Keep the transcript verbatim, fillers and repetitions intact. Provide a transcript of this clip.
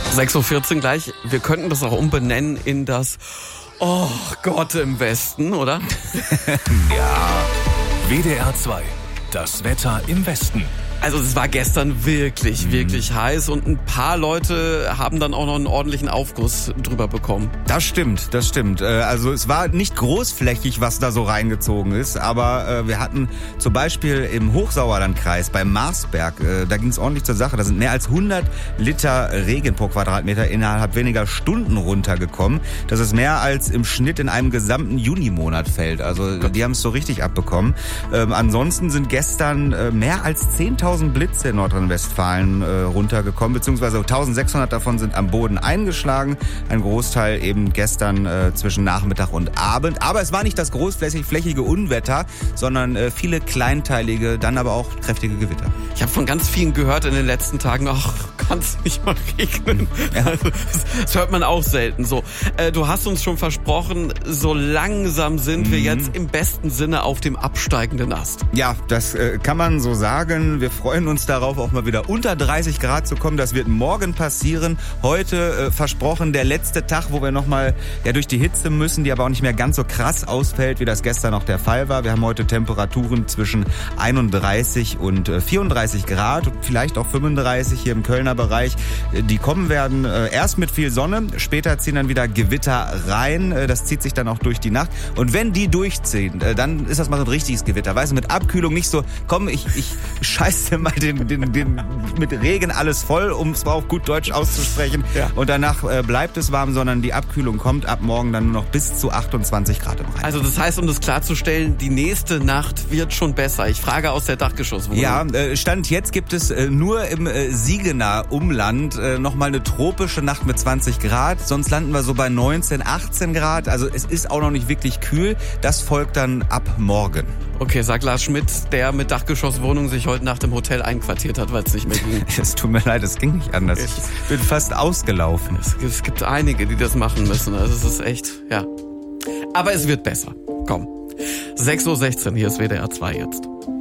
sechs Uhr vierzehn gleich. Wir könnten das auch umbenennen in das Oh Gott im Westen, oder? Ja. W D R zwei. Das Wetter im Westen. Also es war gestern wirklich, mhm. wirklich heiß und ein paar Leute haben dann auch noch einen ordentlichen Aufguss drüber bekommen. Das stimmt, das stimmt. Also es war nicht großflächig, was da so reingezogen ist, aber wir hatten zum Beispiel im Hochsauerlandkreis beim Marsberg, da ging es ordentlich zur Sache. Da sind mehr als hundert Liter Regen pro Quadratmeter innerhalb weniger Stunden runtergekommen. Das ist mehr als im Schnitt in einem gesamten Junimonat fällt. Also die haben es so richtig abbekommen. Ähm, ansonsten sind gestern äh, mehr als zehntausend Blitze in Nordrhein-Westfalen äh, runtergekommen, beziehungsweise eintausendsechshundert davon sind am Boden eingeschlagen. Ein Großteil eben gestern äh, zwischen Nachmittag und Abend. Aber es war nicht das großflächige Unwetter, sondern äh, viele kleinteilige, dann aber auch kräftige Gewitter. Ich habe von ganz vielen gehört in den letzten Tagen, ach, kann es nicht mal regnen. Ja. Das, das hört man auch selten so. Äh, du hast uns schon versprochen, so langsam sind mhm. wir jetzt im besten Sinne auf dem absteigenden Ast. Ja, das äh, kann man so sagen. Wir freuen uns darauf, auch mal wieder unter dreißig Grad zu kommen. Das wird morgen passieren. Heute äh, versprochen der letzte Tag, wo wir nochmal ja, durch die Hitze müssen, die aber auch nicht mehr ganz so krass ausfällt, wie das gestern noch der Fall war. Wir haben heute Temperaturen zwischen einunddreißig und äh, vierunddreißig Grad und vielleicht auch fünfunddreißig hier im Kölner Bereich. Die kommen werden äh, erst mit viel Sonne, später ziehen dann wieder Gewitter rein. Äh, das zieht sich dann auch durch die Nacht. Und wenn die durchziehen, äh, dann ist das mal so ein richtiges Gewitter. Weißt du, mit Abkühlung nicht so, komm, ich, ich scheiße mal den, den, den, mit Regen alles voll, um es mal auf gut Deutsch auszusprechen. Ja. Und danach äh, bleibt es warm, sondern die Abkühlung kommt ab morgen dann nur noch bis zu achtundzwanzig Grad im Rhein. Also das heißt, um das klarzustellen, die nächste Nacht wird schon besser. Ich frage aus der Dachgeschosswohnung. Ja, äh, Stand jetzt gibt es äh, nur im äh, Siegener Umland äh, nochmal eine tropische Nacht mit zwanzig Grad. Sonst landen wir so bei neunzehn, achtzehn Grad. Also es ist auch noch nicht wirklich kühl. Das folgt dann ab morgen. Okay, sagt Lars Schmidt, der mit Dachgeschosswohnung sich heute Nacht im Hotel einquartiert hat, weil es nicht mehr ging. Es tut mir leid, es ging nicht anders. Ich bin fast ausgelaufen. Es, es gibt einige, die das machen müssen. Also es ist echt, ja. Aber es wird besser. Komm. sechs Uhr sechzehn, hier ist W D R zwei jetzt.